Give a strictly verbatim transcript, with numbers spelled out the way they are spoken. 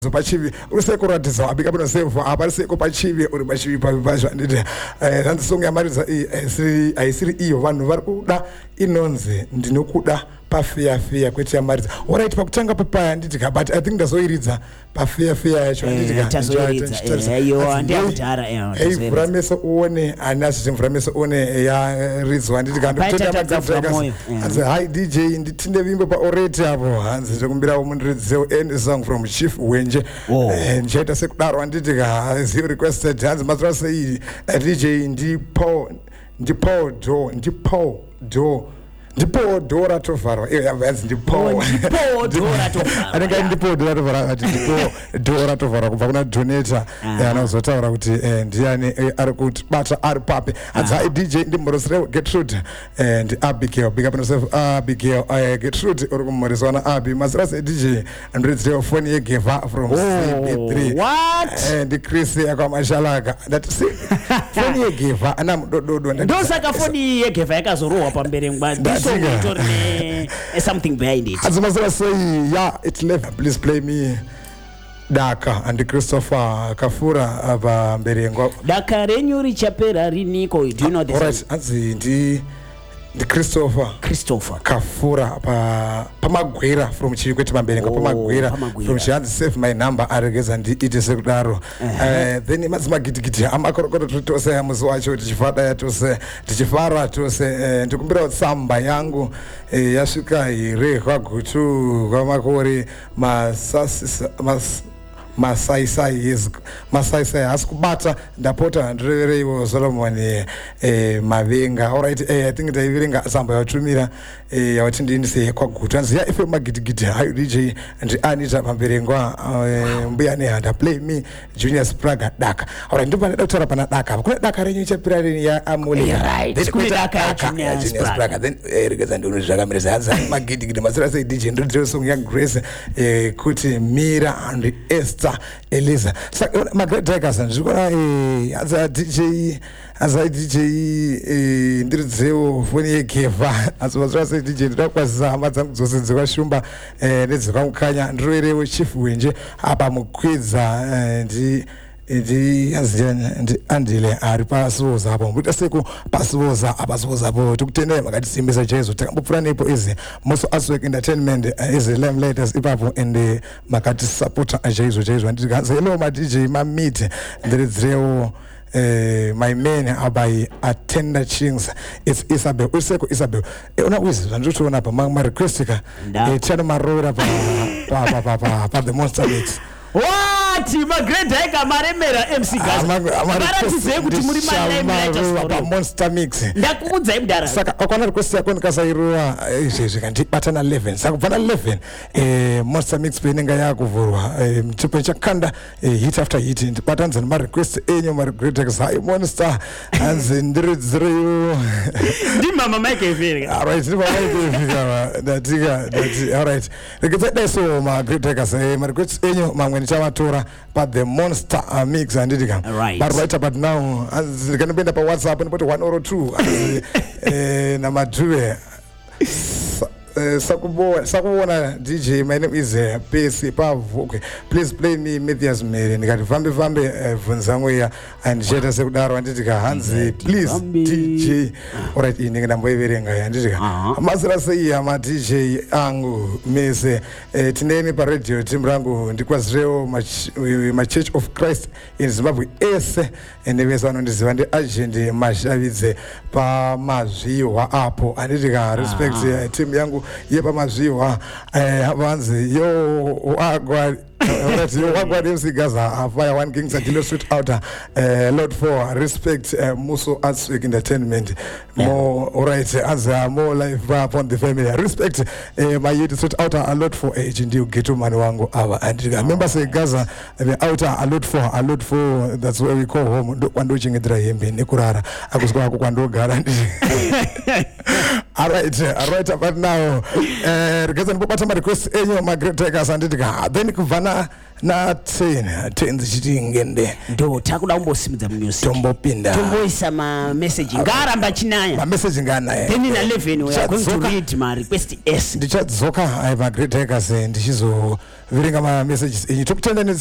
Pachivi usekuratiza abika bino save abariseko pachivi uri pachivi pavazva nditi eh handisonga yamariza i aisiri iyo vanhu vari kuda inonzi ndinokuda pafia fia kwete yamariza alright pakutanga papaya nditi but I think ndazoiridza pafia fia yacho nditi tazoiridza eyo andiyakutara eh mvurameso uone anasi mvurameso uone ya ridzwa nditi kandotenda magafreka anzi hi D J nditinde vimbo pa orate hapo hanzi zvekumbira umundiridzewo end song from Chief Wenje ndichaita sekudaro anditi ka zero requested hanzi mazura sei D J ndipo ndipo do ndipo do ndipo dora tovharwa iyo yavanzi ndipo ndipo dora tovharwa anenge ndipo dora tovharwa ati ndipo dora tovharwa kubva kuna donator anozotaura kuti ndiani ari kutibata ari pape adza D J ndimborosere Gertrude and Abigail big up yourself Abigail Gertrude uri kumhoreswa na Abi mazira se D J andiridzeo phone yegeva from C B three what and Chris yakamashalaka that phone yegeva ana mudododo ndosaka phone yegeva yakazorohwa pambere ngwa so uh, something behind it. As I say, yeah, it's left. Please play me Daka and Christopher Kafura of Mberengo. Daka renyu richapera riniko. Do you know this? Alright, anzi ndi the Christopher Christopher Kafura pa pamagwira from Chikwete Mberengo oh, pamagwira from Chianzi save my number aregeza ndi ite sekudaro eh then mazima gidigidi amakorokoro tutose amuzo wacho tichifada yatose tichifara tose ndikumbira tsamba yangu yasvika ire kwagutu kwamakore masasi mas Masai sai is Masai sai askubata ndapota ndirevereiwo Solomon eh mavenga alright eh I think ndaiverenga samba yatumira eh yawati ndinise kwagutu anzi ya F M magidigidi hayo D J and Anita Pamberengwa mbuya ne handa play me Junior Spraga Daka alright ndipo ndakutara pana Daka kuna Daka renyu chapira reni ya Amuli right kuna Daka ya Junior Spraga then regeza ndino zvakamirisa hanza magidigidi mazira sai D J ndiro song ya Grace eh kuti Mira and Esther Eliza so Margaret Tigers ndikona eh aza D J aza D J eh ndiridzeo phone yegeva azozwa se D J ndakwazisa hama dzangu dzose dzikashumba eh nedzikamukanya ndiroerewo Chief Wenje apa mukwidza ndi ndi aziyana ndi andile ari pasivoza apo mbita seko pasivoza apasivoza apo tikutendera makati simbisa Jesu takambopfura nepo izi most aswek entertainment is lem latest ipapo and makati supporter Jesu Jesu ndi kanza hello ma D J ma meet ndiridzrewo eh my man abai attender chings it's Isabel useko Isabel eh una wizi zvanditoona pa ma request ka eh tshana marora pa pa pa pa pa the monster mix what Margaret Eka maremera M C Gas maratize kuti muri maremera pa monster mix ndakudza imdara saka akwana request yako ndikasairuwa izvezve kandibatana eleven saka kubva eleven eh monster mix penenga yakuvhurwa mchipo chakanda hit after hit ndibatanza ma request enyu Margaret Eka sai monster anzi ndiridziro ndi mama Mike Evere alright ndi mama Mike Evere ndatika ndati alright rekeza so Margaret Eka sai ma request enyu mamwe ndichavatora pa the monster uh, mix andidika right. But right about now kanopenda pa WhatsApp ndipoti one or two eh na madhuwe Uh, sakubo sakubona D J my name is uh, P C Pavu okay please play me Matthias Mary ndikati vambe vambe uh, vunzangu ya and jeta sekudaro anditika hanzi please D J alright inenge ndamboiverenga ya anditika mazira sei ama D J angu mese uh, tineni pa radio team rangu ndikwazireo ma Church of Christ in Zimbabwe ese endevesa anondiziva ndi agent mashavidze pa mazviwa apo anditika respect uh, team yangu yepa mazviwa eh avanzi yo wagwa alright yo wagwa M C Gaza fire one kings and deal street outer uh, Lord for respect uh, Muso Artswek entertainment more alright as uh, more life upon the family respect uh, my youth street outer a lot for age ndio geto mani wangu awa and remember say Gaza the outer a lot for a lot for that's where we call home kwando chingedra yembe nekurara akuswa kwando gara Alright, alright, but now, uh, regazani bobata ma request enyo ma great takers andidika. Then kuvana na ten, ten zichiti ngende. Ndo takuda umbosimudza mu music. Tombo pinda. Tomboisa ma message ngara mbachinaya. Ma message ngana. Then in eleven we are going to read my request S. Ndichadzoka ai ma great takers ndichizo verenga ma messages enyi top ten